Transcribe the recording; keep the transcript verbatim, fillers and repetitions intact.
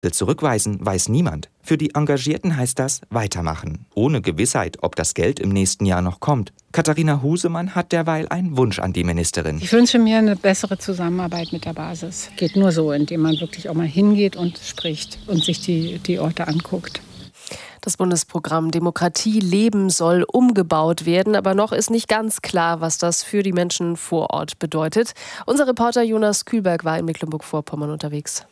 Zurückweisen weiß niemand. Für die Engagierten heißt das weitermachen, ohne Gewissheit, ob das Geld im nächsten Jahr noch kommt. Katharina Husemann hat derweil einen Wunsch an die Ministerin. Ich wünsche mir eine bessere Zusammenarbeit mit der Basis. Geht nur so, indem man wirklich auch mal hingeht und spricht und sich die, die Orte anguckt. Das Bundesprogramm Demokratie leben soll umgebaut werden, aber noch ist nicht ganz klar, was das für die Menschen vor Ort bedeutet. Unser Reporter Jonas Kühlberg war in Mecklenburg-Vorpommern unterwegs.